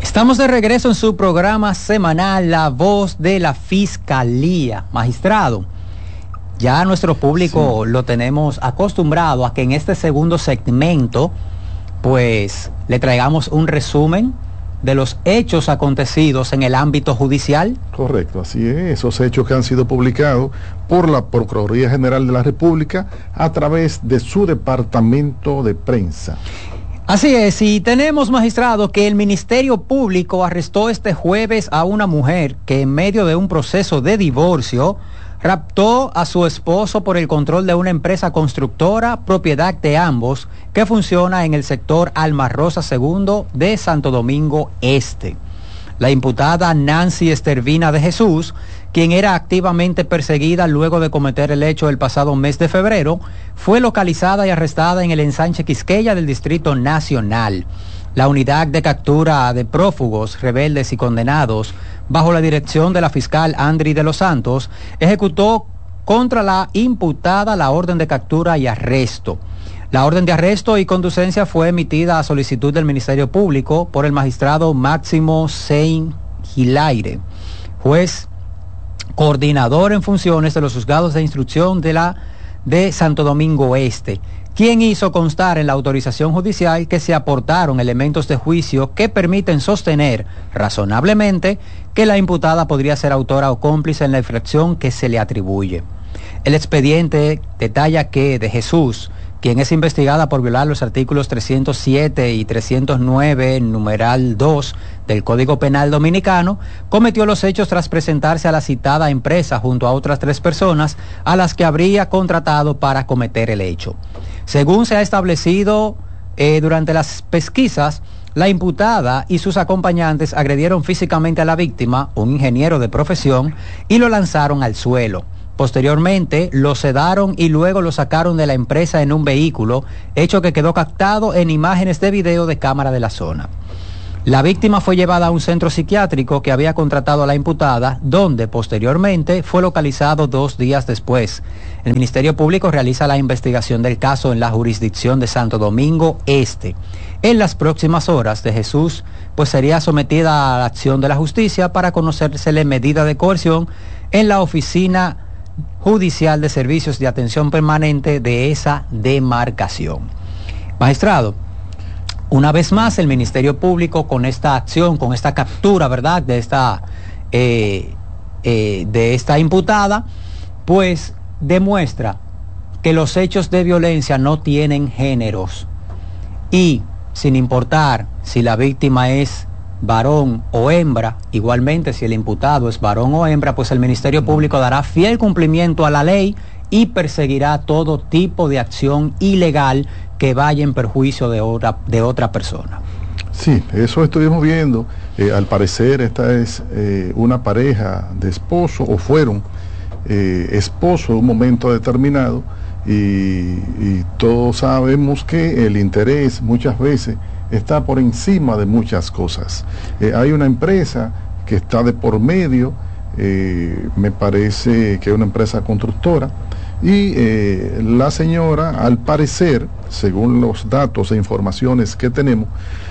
Estamos de regreso en su programa semanal La Voz de la Fiscalía. Magistrado, ya nuestro público lo tenemos acostumbrado a que en este segundo segmento pues le traigamos un resumen de los hechos acontecidos en el ámbito judicial. Correcto, así es, esos hechos que han sido publicados por la Procuraduría General de la República a través de su departamento de prensa. Así es, y tenemos, magistrado, que el Ministerio Público arrestó este jueves a una mujer que en medio de un proceso de divorcio raptó a su esposo por el control de una empresa constructora, propiedad de ambos, que funciona en el sector Alma Rosa II de Santo Domingo Este. La imputada Nancy Estervina de Jesús, quien era activamente perseguida luego de cometer el hecho el pasado mes de febrero, fue localizada y arrestada en el ensanche Quisqueya del Distrito Nacional. La unidad de captura de prófugos, rebeldes y condenados, bajo la dirección de la fiscal Andri de los Santos, ejecutó contra la imputada la orden de captura y arresto. La orden de arresto y conducencia fue emitida a solicitud del Ministerio Público por el magistrado Máximo Sein Gilaire, juez coordinador en funciones de los juzgados de instrucción de Santo Domingo Este, quien hizo constar en la autorización judicial que se aportaron elementos de juicio que permiten sostener razonablemente que la imputada podría ser autora o cómplice en la infracción que se le atribuye. El expediente detalla que de Jesús, quien es investigada por violar los artículos 307 y 309, numeral 2 del Código Penal Dominicano, cometió los hechos tras presentarse a la citada empresa junto a otras 3 personas a las que habría contratado para cometer el hecho. Según se ha establecido durante las pesquisas, la imputada y sus acompañantes agredieron físicamente a la víctima, un ingeniero de profesión, y lo lanzaron al suelo. Posteriormente, lo sedaron y luego lo sacaron de la empresa en un vehículo, hecho que quedó captado en imágenes de video de cámara de la zona. La víctima fue llevada a un centro psiquiátrico que había contratado a la imputada, donde posteriormente fue localizado 2 días después. El Ministerio Público realiza la investigación del caso en la jurisdicción de Santo Domingo Este. En las próximas horas, de Jesús pues sería sometida a la acción de la justicia para conocérsele medida de coerción en la oficina judicial de servicios de atención permanente de esa demarcación. Magistrado, una vez más el Ministerio Público con esta acción, con esta captura, ¿verdad?, de esta imputada, pues demuestra que los hechos de violencia no tienen géneros y sin importar si la víctima es varón o hembra, igualmente si el imputado es varón o hembra, pues el Ministerio Público dará fiel cumplimiento a la ley y perseguirá todo tipo de acción ilegal que vaya en perjuicio de otra persona. Sí, eso estuvimos viendo. Al parecer esta es una pareja de esposos, o fueron esposos en un momento determinado, y todos sabemos que el interés muchas veces está por encima de muchas cosas. Hay una empresa que está de por medio, me parece que es una empresa constructora, y la señora, al parecer, según los datos e informaciones que tenemos,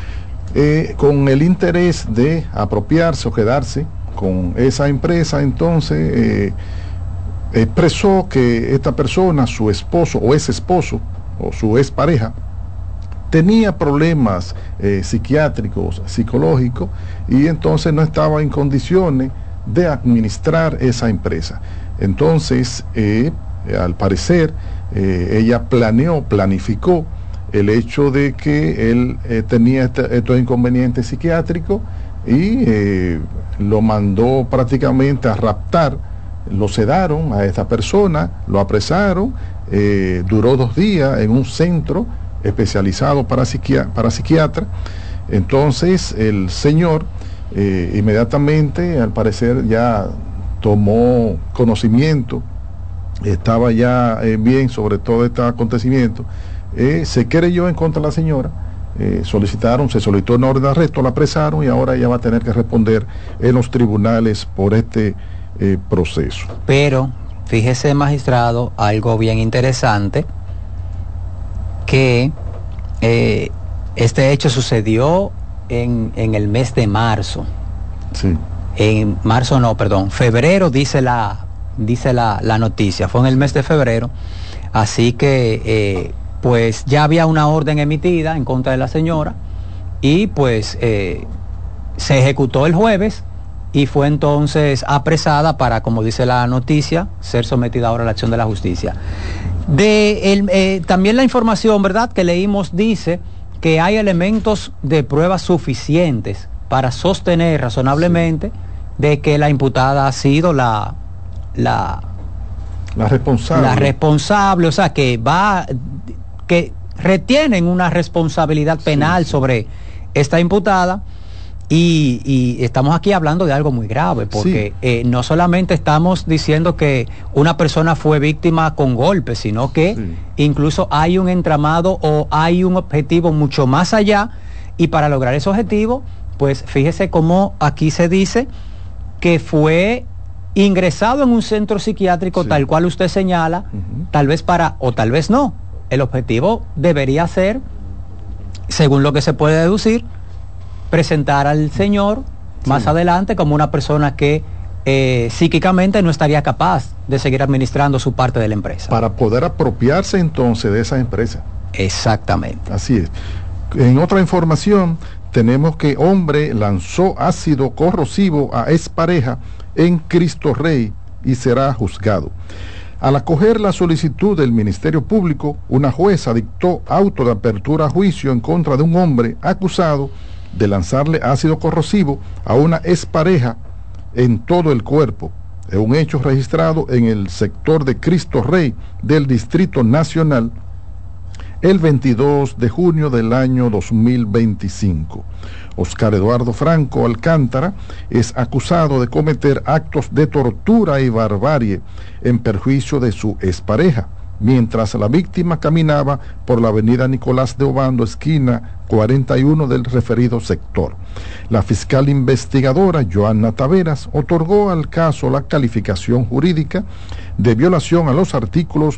con el interés de apropiarse o quedarse con esa empresa, entonces expresó que esta persona, su esposo o ex esposo o su ex pareja, tenía problemas psiquiátricos, psicológicos, y entonces no estaba en condiciones de administrar esa empresa. Entonces, al parecer, ella planificó el hecho de que él tenía estos inconvenientes psiquiátricos, y lo mandó prácticamente a raptar. Lo sedaron a esta persona, lo apresaron, duró 2 días en un centro especializado para psiquiatra. Entonces el señor inmediatamente, al parecer, ya tomó conocimiento, estaba ya bien sobre todo este acontecimiento, se querelló en contra de la señora, se solicitó una orden de arresto, la apresaron, y ahora ella va a tener que responder en los tribunales por este proceso. Pero fíjese, magistrado, algo bien interesante, que este hecho sucedió en el mes de marzo. Sí. En marzo no, perdón, febrero dice la noticia, fue en el mes de febrero, así que pues ya había una orden emitida en contra de la señora y pues se ejecutó el jueves y fue entonces apresada para, como dice la noticia, ser sometida ahora a la acción de la justicia. También la información, ¿verdad?, que leímos dice que hay elementos de pruebas suficientes para sostener razonablemente de que la imputada ha sido la responsable, o sea, que retienen una responsabilidad penal sobre esta imputada. Y estamos aquí hablando de algo muy grave, porque no solamente estamos diciendo que una persona fue víctima con golpes, sino que incluso hay un entramado o hay un objetivo mucho más allá, y para lograr ese objetivo, pues fíjese cómo aquí se dice que fue ingresado en un centro psiquiátrico tal cual usted señala, tal vez o tal vez no. El objetivo debería ser, según lo que se puede deducir, presentar al señor más adelante como una persona que psíquicamente no estaría capaz de seguir administrando su parte de la empresa. Para poder apropiarse entonces de esa empresa. Exactamente. Así es. En otra información, tenemos que hombre lanzó ácido corrosivo a expareja en Cristo Rey y será juzgado. Al acoger la solicitud del Ministerio Público, una jueza dictó auto de apertura a juicio en contra de un hombre acusado de lanzarle ácido corrosivo a una expareja en todo el cuerpo. Es un hecho registrado en el sector de Cristo Rey del Distrito Nacional el 22 de junio del año 2025. Oscar Eduardo Franco Alcántara es acusado de cometer actos de tortura y barbarie en perjuicio de su expareja, mientras la víctima caminaba por la avenida Nicolás de Obando, esquina 41 del referido sector. La fiscal investigadora Joanna Taveras otorgó al caso la calificación jurídica de violación a los artículos